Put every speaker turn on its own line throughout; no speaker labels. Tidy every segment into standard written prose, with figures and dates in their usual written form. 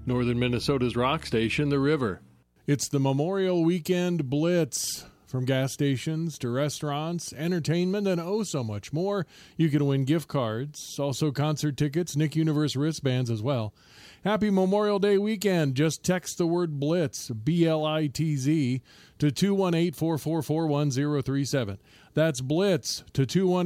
Northern Minnesota's rock station, The River. It's the Memorial Weekend Blitz. From gas stations to restaurants, entertainment, and oh so much more. You can win gift cards, also concert tickets, Nick Universe wristbands as well. Happy Memorial Day weekend. Just text the word BLITZ, B-L-I-T-Z, to 218-444-1037. That's BLITZ to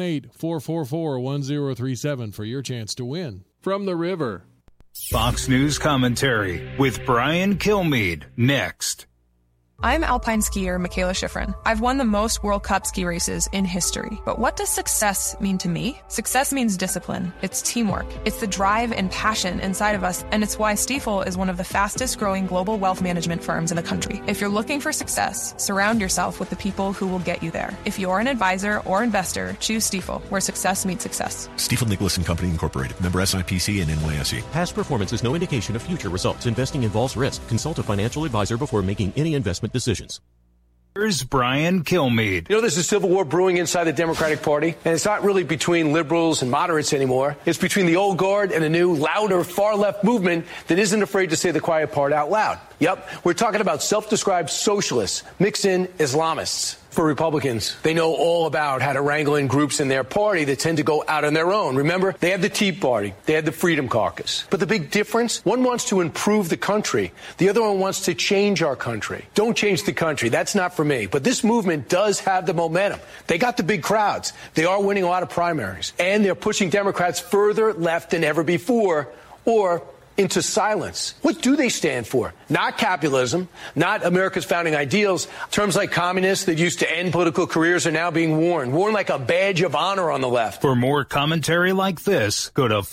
218-444-1037 for your chance to win. From The River.
Fox News Commentary with Brian Kilmeade, next.
I'm alpine skier Michaela Schifrin. I've won the most World Cup ski races in history. But what does success mean to me? Success means discipline. It's teamwork. It's the drive and passion inside of us, and it's why Stifel is one of the fastest growing global wealth management firms in the country. If you're looking for success, surround yourself with the people who will get you there. If you're an advisor or investor, choose Stifel, where success meets success.
Stifel Nicholas and Company Incorporated. Member SIPC and NYSE.
Past performance is no indication of future results. Investing involves risk. Consult a financial advisor before making any investment decisions.
Here's Brian Kilmeade.
You know, there's a civil war brewing inside the Democratic Party, and it's not really between liberals and moderates anymore. It's between the old guard and a new, louder, far-left movement that isn't afraid to say the quiet part out loud. Yep, we're talking about self-described socialists mixed in Islamists. For Republicans, they know all about how to wrangle in groups in their party that tend to go out on their own. Remember, they have the Tea Party, they had the Freedom Caucus. But the big difference, one wants to improve the country, the other one wants to change our country. Don't change the country, that's not for me. But this movement does have the momentum. They got the big crowds. They are winning a lot of primaries. And they're pushing Democrats further left than ever before, or into silence. What do they stand for? Not capitalism, not America's founding ideals. Terms like communists that used to end political careers are now being worn like a badge of honor on the left.
For more commentary like this, go to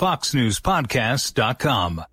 foxnewspodcast.com.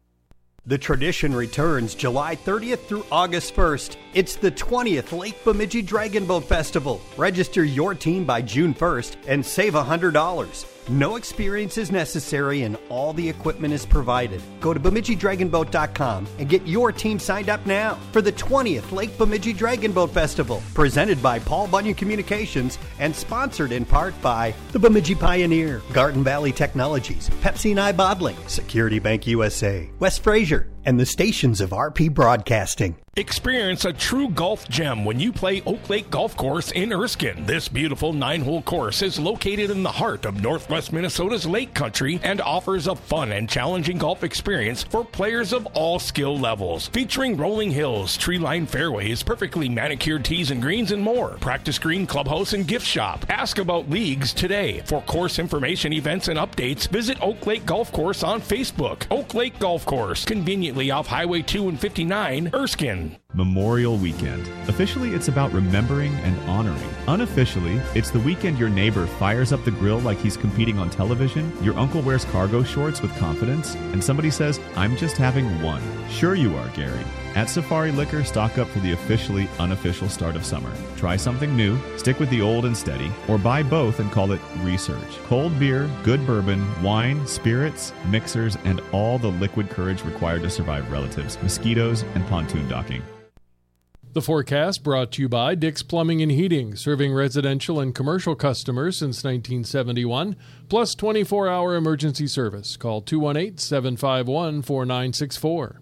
The tradition returns July 30th through August 1st. It's the 20th Lake Bemidji Dragon Boat Festival. Register your team by June 1st and save $100. No experience is necessary and all the equipment is provided. Go to BemidjiDragonBoat.com and get your team signed up now for the 20th Lake Bemidji Dragon Boat Festival, presented by Paul Bunyan Communications and sponsored in part by the Bemidji Pioneer, Garden Valley Technologies, Pepsi and I Bottling, Security Bank USA, West Fraser, and the stations of RP Broadcasting.
Experience a true golf gem when you play Oak Lake Golf Course in Erskine. This beautiful 9-hole course is located in the heart of Northwest Minnesota's Lake Country and offers a fun and challenging golf experience for players of all skill levels. Featuring rolling hills, tree-lined fairways, perfectly manicured tees and greens, and more. Practice green, clubhouse, and gift shop. Ask about leagues today. For course information, events, and updates, visit Oak Lake Golf Course on Facebook. Oak Lake Golf Course, conveniently off Highway 2 and 59, Erskine.
Memorial Weekend. Officially, it's about remembering and honoring. Unofficially, it's the weekend your neighbor fires up the grill like he's competing on television, your uncle wears cargo shorts with confidence, and somebody says, "I'm just having one." Sure you are, Gary. At Safari Liquor, stock up for the officially unofficial start of summer. Try something new, stick with the old and steady, or buy both and call it research. Cold beer, good bourbon, wine, spirits, mixers, and all the liquid courage required to survive relatives, mosquitoes, and pontoon docking.
The forecast brought to you by Dick's Plumbing and Heating, serving residential and commercial customers since 1971, plus 24-hour emergency service. Call 218-751-4964.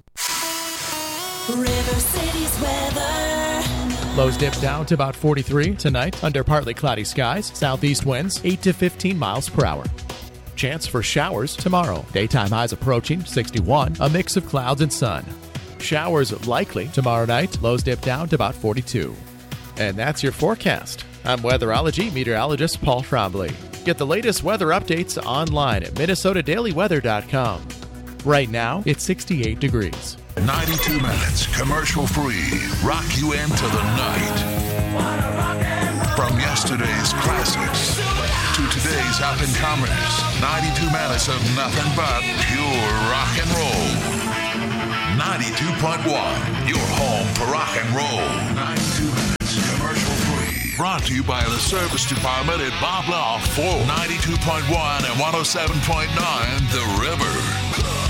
River City's weather.
Lows dip down to about 43 tonight under partly cloudy skies. Southeast winds 8 to 15 miles per hour. Chance for showers tomorrow. Daytime highs approaching 61, a mix of clouds and sun. Showers likely tomorrow night. Lows dip down to about 42. And that's your forecast. I'm weatherology meteorologist Paul Trombley. Get the latest weather updates online at MinnesotaDailyWeather.com. Right now, it's 68 degrees.
92 minutes, commercial-free. Rock you into the night. From yesterday's classics to today's up-and-comers, 92 minutes of nothing but pure rock and roll. 92.1, your home for rock and roll. 92 minutes, commercial-free. Brought to you by the Service Department at Bob Law for 92.1 and 107.9 The River.